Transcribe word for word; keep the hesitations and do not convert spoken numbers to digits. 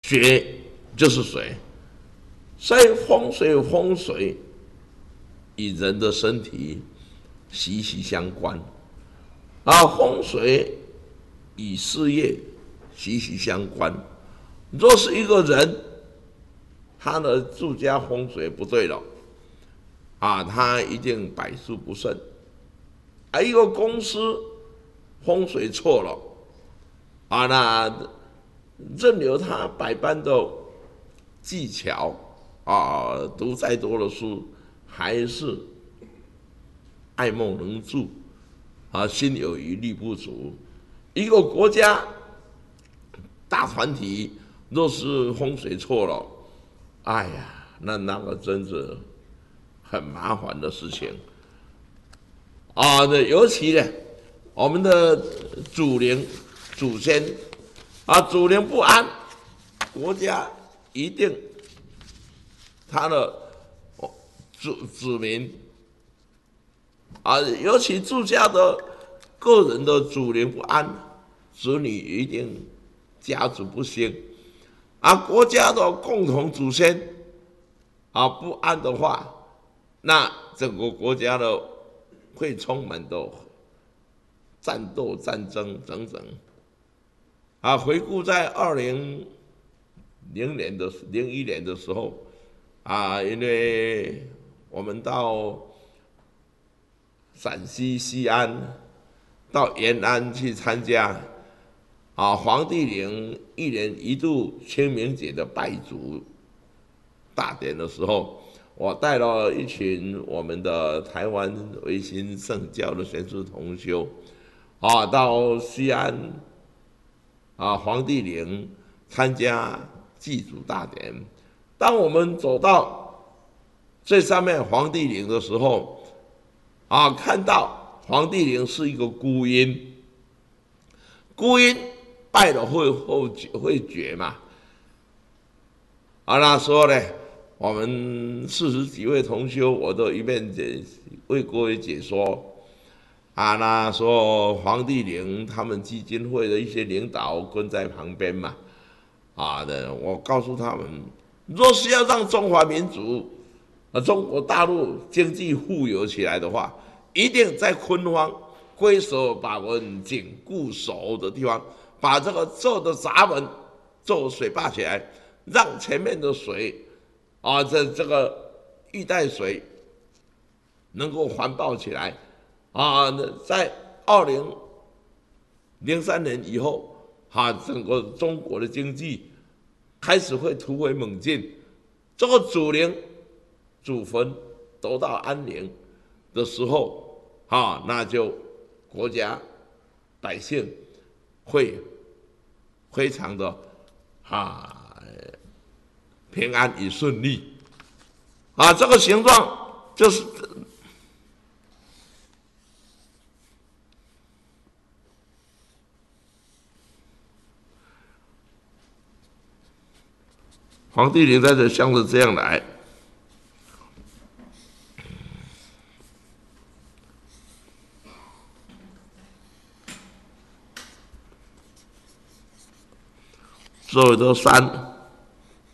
绝就是水，所以风水风水与人的身体息息相关，啊，风水与事业息息相关。若是一个人他的住家风水不对了，啊，他一定百事不顺。而一个公司风水错了，啊，那任由他百般的技巧，啊，读再多的书，还是爱莫能助，啊，心有余力不足。一个国家大团体若是风水错了，哎呀，那那个真是很麻烦的事情啊！那尤其呢，我们的祖灵、祖先啊，祖灵不安，国家一定他的子子民啊，尤其住家的个人的祖灵不安，子女一定家族不兴啊，国家的共同祖先啊不安的话，那整个国家的会充满的战斗、战争等等。啊，回顾在二零零年的零一年的时候，啊，因为我们到陕西西安、到延安去参加啊黄帝陵一年一度清明节的拜祖大典的时候，我带了一群我们的台湾维新圣教的贤士同修，啊，到西安啊黄帝陵参加祭祖大典。当我们走到最上面黄帝陵的时候，啊，看到黄帝陵是一个孤阴，孤阴拜了会会会绝嘛。啊，那时候呢，我们四十几位同修，我都一面解为各位解说。啊，那说黄帝陵他们基金会的一些领导跟在旁边嘛，啊的，我告诉他们，若是要让中华民族、啊中国大陆经济富有起来的话，一定在昆方龟首把门紧固守的地方，把这个做的闸门做水坝起来，让前面的水啊，这这个玉带水能够环抱起来。啊，在二零零三年以后，啊，整个中国的经济开始会突飞猛进。这个祖灵、祖坟得到安宁的时候，啊，那就国家百姓会非常的啊平安与顺利。啊，这个形状就是。黄帝陵在这像是这样来，所有的山